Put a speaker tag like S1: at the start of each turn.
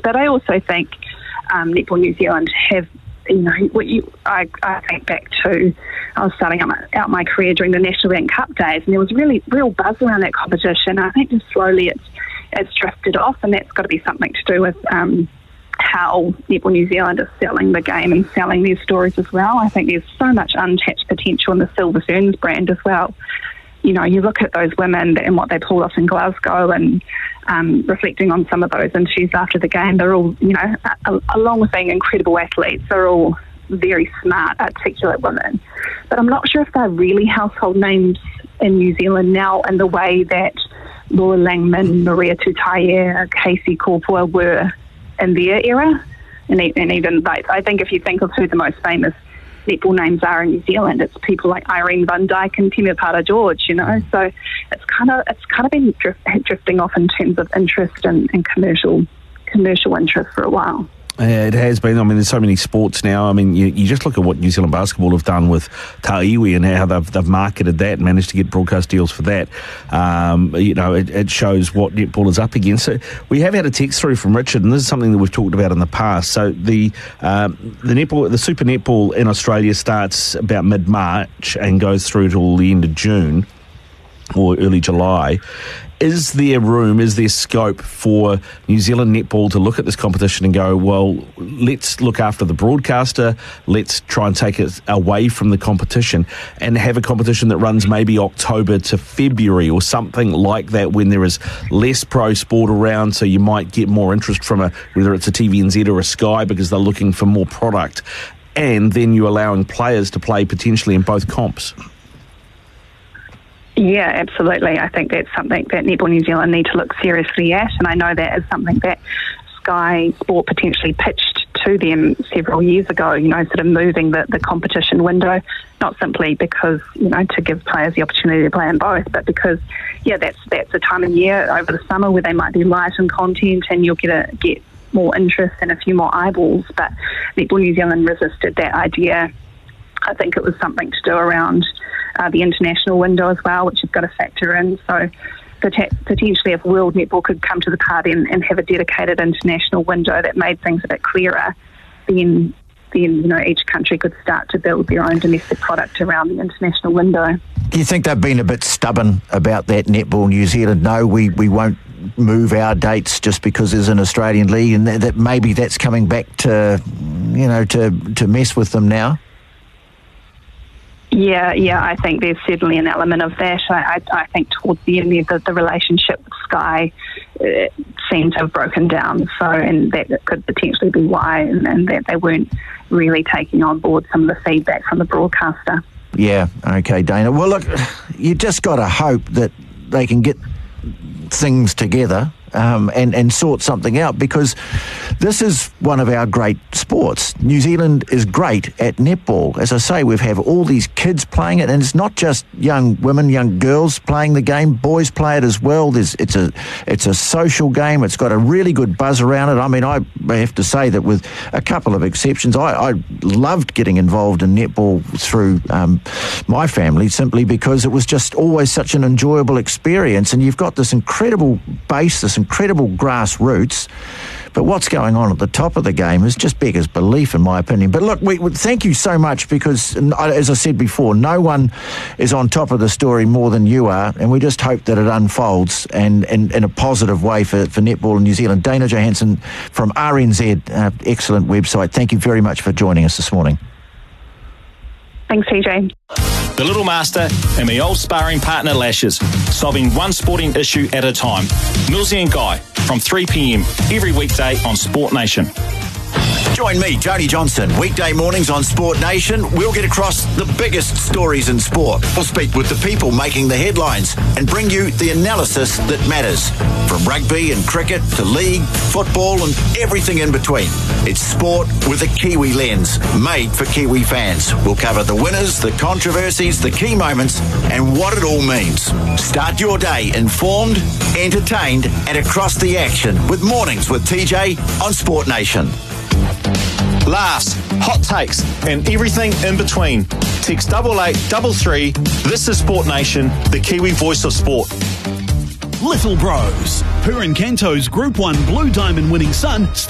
S1: But I also think Netball New Zealand have, I think back to, I was starting out my career during the National Bank Cup days, and there was really real buzz around that competition. I think just slowly it's drifted off, and that's got to be something to do with how Netball New Zealand is selling the game and selling their stories as well. I think there's so much untapped potential in the Silver Ferns brand as well. You look at those women and what they pulled off in Glasgow, and reflecting on some of those interviews after the game, they're all, along with being incredible athletes, they're all very smart, articulate women. But I'm not sure if they're really household names in New Zealand now in the way that Laura Langman, Maria Tutaia, Casey Corporal were in their era. And even, I think if you think of who the most famous netball names are in New Zealand, it's people like Irene Van Dyke and Temepara George, So it's kind of been drifting off in terms of interest and commercial interest for a while.
S2: It has been. I mean, there's so many sports now. I mean, you just look at what New Zealand Basketball have done with Ta'iwi and how they've marketed that and managed to get broadcast deals for that. It shows what netball is up against. So we have had a text through from Richard, and this is something that we've talked about in the past. So the netball, the Super Netball in Australia starts about mid-March and goes through till the end of June or early July. Is there scope for New Zealand netball to look at this competition and go, well, let's look after the broadcaster, let's try and take it away from the competition and have a competition that runs maybe October to February or something like that, when there is less pro sport around, so you might get more interest from whether it's a TVNZ or a Sky, because they're looking for more product, and then you're allowing players to play potentially in both comps?
S1: Yeah, absolutely. I think that's something that Netball New Zealand need to look seriously at, and I know that is something that Sky Sport potentially pitched to them several years ago, sort of moving the competition window, not simply because, to give players the opportunity to play in both, but because, that's a time of year over the summer where they might be light in content and you'll get more interest and a few more eyeballs. But Netball New Zealand resisted that idea. I think it was something to do around the international window as well, which you've got to factor in. So potentially if World Netball could come to the party and have a dedicated international window that made things a bit clearer, then each country could start to build their own domestic product around the international window.
S3: Do you think they've been a bit stubborn about that, Netball New Zealand? No, we won't move our dates just because there's an Australian league, and that maybe that's coming back to mess with them now?
S1: Yeah, I think there's certainly an element of that. I think towards the end the relationship with Sky seemed to have broken down, and that could potentially be why, and that they weren't really taking on board some of the feedback from the broadcaster.
S3: Yeah, okay, Dana. Well, look, you just got to hope that they can get things together and sort something out, because this is one of our great sports. New Zealand is great at netball. As I say, we have all these kids playing it, and it's not just young women, young girls playing the game. Boys play it as well. It's a social game. It's got a really good buzz around it. I mean, I have to say that with a couple of exceptions, I loved getting involved in netball through my family, simply because it was just always such an enjoyable experience. And you've got this incredible base, this incredible grassroots, but what's going on at the top of the game is just beggars belief, in my opinion. But look, we thank you so much, because, as I said before, no one is on top of the story more than you are, and we just hope that it unfolds and in a positive way for netball in New Zealand. Dana Johansson from RNZ, excellent website. Thank you very much for joining us this morning.
S1: Thanks, TJ.
S4: The Little Master and my old sparring partner Lashes, solving one sporting issue at a time. Millsy and Guy from 3 p.m. every weekday on Sport Nation.
S3: Join me, Tony Johnson, weekday mornings on Sport Nation. We'll get across the biggest stories in sport. We'll speak with the people making the headlines and bring you the analysis that matters. From rugby and cricket to league, football and everything in between. It's sport with a Kiwi lens, made for Kiwi fans. We'll cover the winners, the controversies, the key moments and what it all means. Start your day informed, entertained and across the action with Mornings with TJ on Sport Nation.
S4: Laughs, hot takes, and everything in between. Text 8833. This is Sport Nation, the Kiwi voice of sport.
S5: Little Bros. Purin Canto's Group 1 Blue Diamond winning son